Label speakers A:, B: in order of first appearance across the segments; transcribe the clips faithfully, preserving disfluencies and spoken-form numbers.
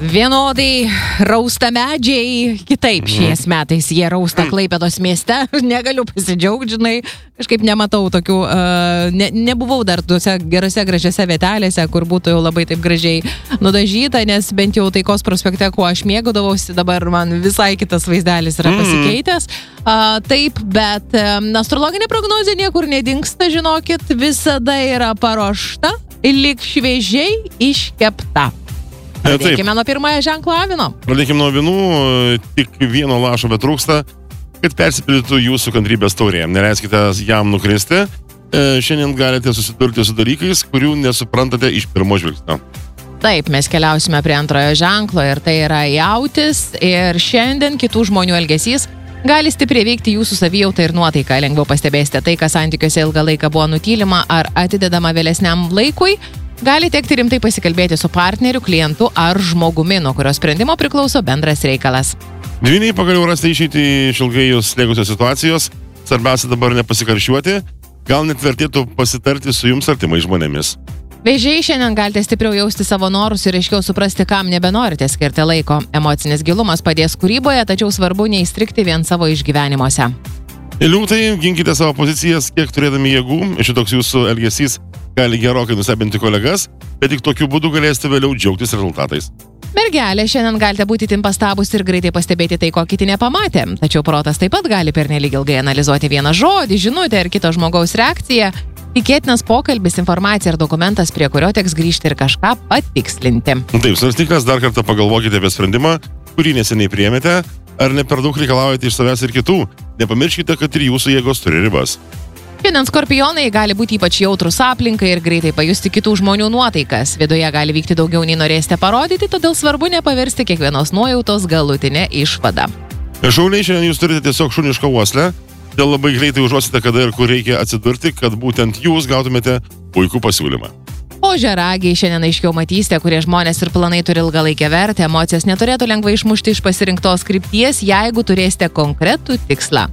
A: Vienodai rausta medžiai, kitaip šiais metais jie rausta Klaipėdos mieste, negaliu pasidžiaugti, žinai, kažkaip nematau tokių, uh, ne, nebuvau dar tuose gerose gražiose vietelėse, kur būtų jau labai taip gražiai nudažyta, nes bent jau Taikos prospekte, kuo aš mėgaudavausi, dabar man visai kitas vaizdelis yra pasikeitęs. Uh, taip, bet um, astrologinė prognozė niekur nedingsta, žinokit, visada yra paruošta, lyg šviežiai iškepta. Pradėkime nuo pirmojo ženklo avino.
B: Pradėkime nuo avinų, tik vieno lašo betrūksta, kad persipildytų jūsų kantrybės taurė. Neleiskite jam nukristi. Šiandien galite susidurti su dalykais, kurių nesuprantate iš pirmo žvilgsnio.
A: Taip, mes keliausime prie antrojo ženklo ir tai yra jautis. Ir šiandien kitų žmonių elgesys gali stipriai veikti jūsų savijautą ir nuotaiką. Lengviau pastebėsite tai, kas santykiuose ilgą laiką buvo nutylima ar atidedama vėlesniam laikui. Gali tekti rimtai pasikalbėti su partneriu, klientu ar žmogumi, nuo kurio sprendimo priklauso bendras reikalas.
B: Dvyniai pagaliau rasti išeitį iš ilgai jūs slėgusios situacijos. Svarbiausia dabar nepasikaršiuoti. Gal net vertėtų pasitarti su jums artimais žmonėmis.
A: Vėžiai, šiandien galite stipriau jausti savo norus ir aiškiau suprasti, kam nebenorite skirti laiko. Emocinis gilumas padės kūryboje, tačiau svarbu neįstrigti vien savo išgyvenimuose.
B: Liūtai, ginkite savo pozicijas, kiek turėdami jėgų. Šitoks jūsų elgesys gali gerokai nustebinti kolegas, bet tik tokiu būdu galėsite vėliau džiaugtis rezultatais.
A: Mergelė, šiandien galite būti itin pastabūs ir greitai pastebėti tai, ko kiti nepamatė. Tačiau protas taip pat gali pernelyg ilgai analizuoti vieną žodį, žinutę ir kito žmogaus reakciją. Tikėtinas pokalbis, informacija ar dokumentas, prie kurio teks grįžti ir kažką patikslinti.
B: Taip, svarstykas, dar kartą pagalvokite apie sprendimą, kurį neseniai priėmėte, ar ne per daug reikalaujate iš savęs ir kitų. Nepamirškite, kad ir jūsų jėgos turi ribas.
A: Šiandien skorpionai gali būti ypač jautrus aplinkai ir greitai pajusti kitų žmonių nuotaikas. Viduje gali vykti daugiau nei norėsite parodyti, todėl svarbu nepaversti kiekvienos nuojautos galutinę išvadą.
B: Šauliai, šiandien jūs turite tiesiog šunišką uoslę, dėl labai greitai užuosite, kada ir kur reikia atsidurti, kad būtent jūs gautumėte puikų pasiūlymą.
A: O žeragiai, šiandien aiškiau matysite, kurie žmonės ir planai turi ilgalaikę vertę, emocijos neturėtų lengvai išmušti iš pasirinktos krypties, jeigu turėsite konkretų tikslą.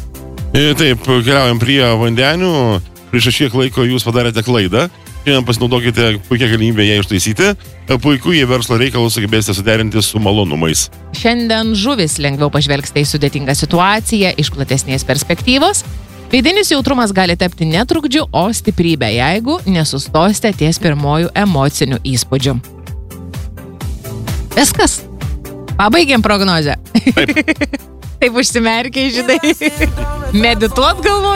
B: Taip, keliaujam prie vandenių. Prieš šiek laiko jūs padarėte klaidą. Šiandien pasinaudokite puikią galimybę ją ištaisyti. Puiku, jei verslo reikalus sugebėsite suderinti su malonumais.
A: Šiandien žuvis, lengviau pažvelgsite į sudėtingą situaciją iš platesnės perspektyvos. Vidinis jautrumas gali tapti ne trukdžiu, o stiprybė, jeigu nesustosite ties pirmojų emocinių įspūdžių. Viskas. Pabaigėm prognozę.
B: Taip.
A: Taip užsimerkiai, žinai. Medituot galvoju.